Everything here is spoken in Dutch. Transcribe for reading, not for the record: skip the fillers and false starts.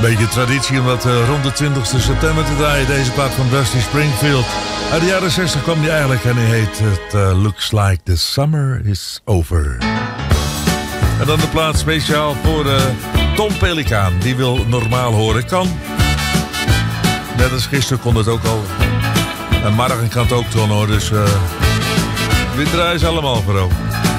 Beetje traditie om dat rond de 20 september te draaien. Deze plaat van Dusty Springfield. Uit de jaren 60 kwam die eigenlijk en die heet het Looks Like the Summer is Over. En dan de plaat speciaal voor Tom Pelikaan. Die wil normaal horen. Kan. Net als gisteren kon het ook al. En morgen kan het ook, Ton, hoor. Dus we draaien ze allemaal voor ook.